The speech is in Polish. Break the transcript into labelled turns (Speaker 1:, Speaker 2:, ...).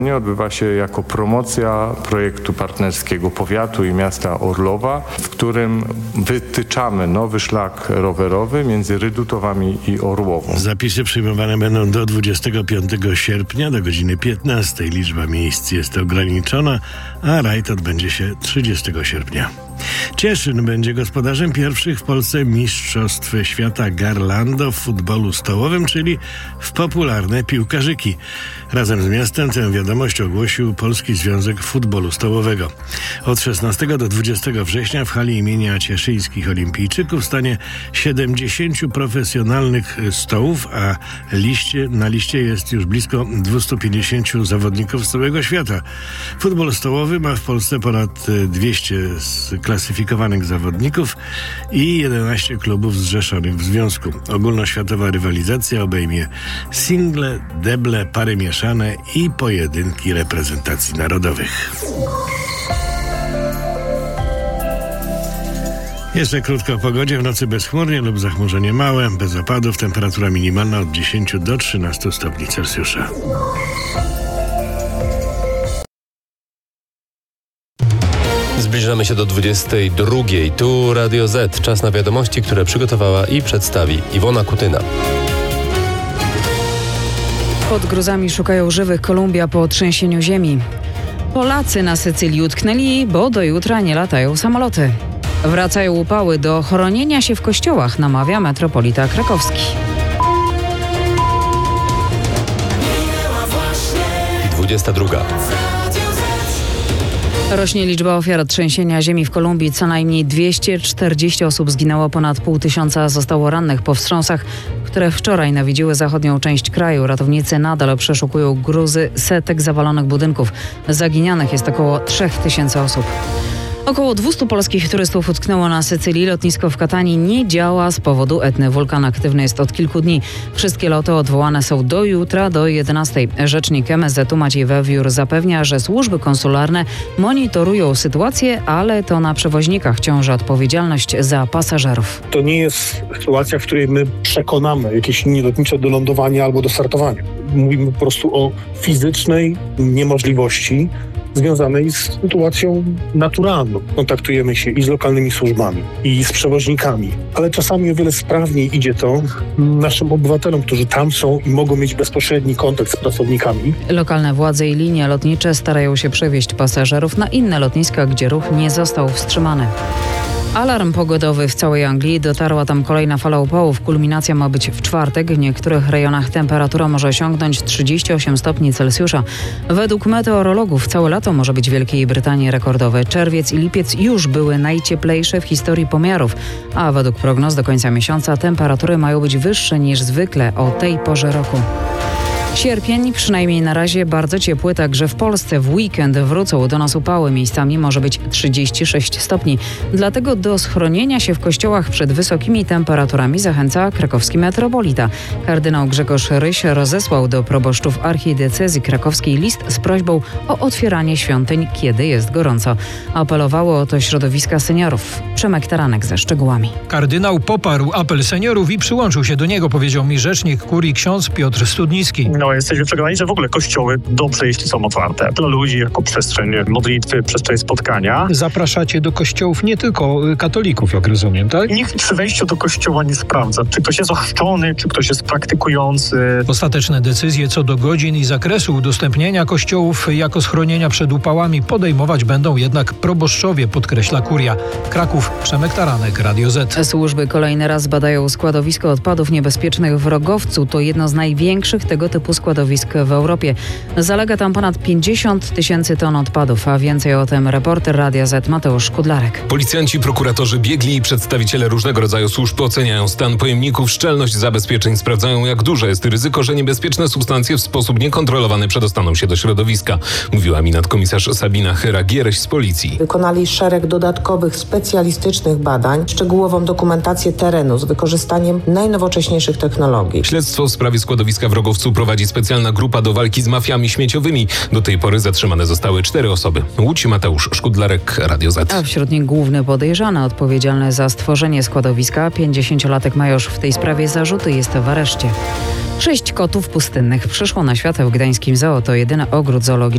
Speaker 1: Odbywa się jako promocja projektu partnerskiego powiatu i miasta Orłowa, w którym wytyczamy nowy szlak rowerowy między Rydutowami i Orłową.
Speaker 2: Zapisy przyjmowane będą do 25 sierpnia do godziny 15. Liczba miejsc jest ograniczona, a rajd odbędzie się 30 sierpnia. Cieszyn będzie gospodarzem pierwszych w Polsce mistrzostw świata Garlando w futbolu stołowym, czyli w popularne piłkarzyki. Razem z miastem tę wiadomość ogłosił Polski Związek Futbolu Stołowego. Od 16 do 20 września w hali imienia Cieszyńskich Olimpijczyków stanie 70 profesjonalnych stołów, a na liście jest już blisko 250 zawodników z całego świata. Futbol stołowy ma w Polsce ponad 200 sklasyfikowanych zawodników i 11 klubów zrzeszonych w związku. Ogólnoświatowa rywalizacja obejmie single, deble, pary mieszane i pojedynki reprezentacji narodowych. Jeszcze krótko o pogodzie. W nocy bezchmurnie lub zachmurzenie małe, bez opadów. Temperatura minimalna od 10 do 13 stopni Celsjusza.
Speaker 3: Zbliżamy się do 22. Tu Radio Z. Czas na wiadomości, które przygotowała i przedstawi Iwona Kutyna.
Speaker 4: Pod gruzami szukają żywych Kolumbia po trzęsieniu ziemi. Polacy na Sycylii utknęli, bo do jutra nie latają samoloty. Wracają upały, do chronienia się w kościołach namawia metropolita krakowski.
Speaker 3: 22.
Speaker 4: Rośnie liczba ofiar trzęsienia ziemi w Kolumbii. Co najmniej 240 osób zginęło, ponad 500 zostało rannych po wstrząsach, które wczoraj nawiedziły zachodnią część kraju. Ratownicy nadal przeszukują gruzy setek zawalonych budynków. Zaginionych jest około 3000 osób. Około 200 polskich turystów utknęło na Sycylii. Lotnisko w Katanii nie działa z powodu Etny. Wulkan aktywny jest od kilku dni. Wszystkie loty odwołane są do jutra do 11. Rzecznik MSZ-u Maciej Wewiór zapewnia, że służby konsularne monitorują sytuację, ale to na przewoźnikach ciąży odpowiedzialność za pasażerów.
Speaker 5: To nie jest sytuacja, w której my przekonamy jakieś linie lotnicze do lądowania albo do startowania. Mówimy po prostu o fizycznej niemożliwości związanej z sytuacją naturalną. Kontaktujemy się i z lokalnymi służbami, i z przewoźnikami, ale czasami o wiele sprawniej idzie to naszym obywatelom, którzy tam są i mogą mieć bezpośredni kontakt z pracownikami.
Speaker 4: Lokalne władze i linie lotnicze starają się przewieźć pasażerów na inne lotniska, gdzie ruch nie został wstrzymany. Alarm pogodowy w całej Anglii. Dotarła tam kolejna fala upałów. Kulminacja ma być w czwartek. W niektórych rejonach temperatura może osiągnąć 38 stopni Celsjusza. Według meteorologów całe lato może być w Wielkiej Brytanii rekordowe. Czerwiec i lipiec już były najcieplejsze w historii pomiarów, a według prognoz do końca miesiąca temperatury mają być wyższe niż zwykle o tej porze roku. Sierpień, przynajmniej na razie, bardzo ciepły także w Polsce. W weekend wrócą do nas upały. Miejscami może być 36 stopni. Dlatego do schronienia się w kościołach przed wysokimi temperaturami zachęca krakowski metropolita. Kardynał Grzegorz Ryś rozesłał do proboszczów archidiecezji krakowskiej list z prośbą o otwieranie świątyń, kiedy jest gorąco. Apelowało o to środowiska seniorów. Przemek Taranek ze szczegółami.
Speaker 6: Kardynał poparł apel seniorów i przyłączył się do niego, powiedział mi rzecznik kurii ksiądz Piotr Studnicki.
Speaker 7: Jesteśmy przekonani, że w ogóle kościoły dobrze, jeśli są otwarte. Dla ludzi jako przestrzeń modlitwy, przestrzeń spotkania.
Speaker 6: Zapraszacie do kościołów nie tylko katolików, jak rozumiem, tak?
Speaker 7: Nikt przy wejściu do kościoła nie sprawdza, czy ktoś jest ochrzczony, czy ktoś jest praktykujący.
Speaker 6: Ostateczne decyzje co do godzin i zakresu udostępnienia kościołów jako schronienia przed upałami podejmować będą jednak proboszczowie, podkreśla kuria. Kraków, Przemek Taranek, Radio Z.
Speaker 4: Służby kolejny raz badają składowisko odpadów niebezpiecznych w Rogowcu. To jedno z największych tego typu składowisk w Europie. Zalega tam ponad 50 000 ton odpadów, a więcej o tym reporter Radia Z Mateusz Kudlarek.
Speaker 8: Policjanci, prokuratorzy, biegli i przedstawiciele różnego rodzaju służb oceniają stan pojemników, szczelność zabezpieczeń, sprawdzają jak duże jest ryzyko, że niebezpieczne substancje w sposób niekontrolowany przedostaną się do środowiska, mówiła mi nadkomisarz Sabina Chyra-Giereś z policji.
Speaker 9: Wykonali szereg dodatkowych, specjalistycznych badań, szczegółową dokumentację terenu z wykorzystaniem najnowocześniejszych technologii.
Speaker 8: Śledztwo w sprawie składowiska w Rogowcu prowadzi specjalna grupa do walki z mafiami śmieciowymi. Do tej pory zatrzymane zostały 4 osoby. Łódź, Mateusz Szkudlarek, Radio Z.
Speaker 4: A wśród nich główny podejrzany odpowiedzialny za stworzenie składowiska. 50-latek ma już w tej sprawie zarzuty, jest w areszcie. 6 kotów pustynnych przyszło na świat w gdańskim zoo. To jedyny ogród zoologiczny